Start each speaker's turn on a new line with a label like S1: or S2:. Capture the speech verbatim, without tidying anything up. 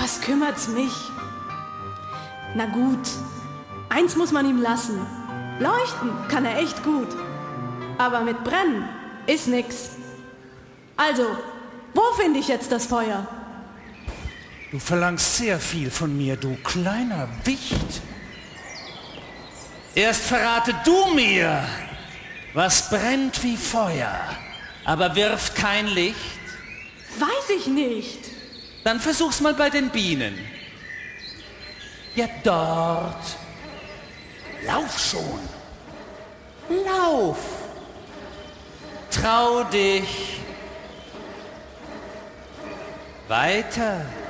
S1: Was kümmert's mich? Na gut, eins muss man ihm lassen. Leuchten kann er echt gut. Aber mit Brennen ist nix. Also, wo finde ich jetzt das Feuer?
S2: Du verlangst sehr viel von mir, du kleiner Wicht. Erst verrate du mir, was brennt wie Feuer, aber wirft kein Licht.
S1: Weiß ich nicht.
S2: Dann versuch's mal bei den Bienen. Ja, dort. Lauf schon. Lauf. Trau dich. Weiter.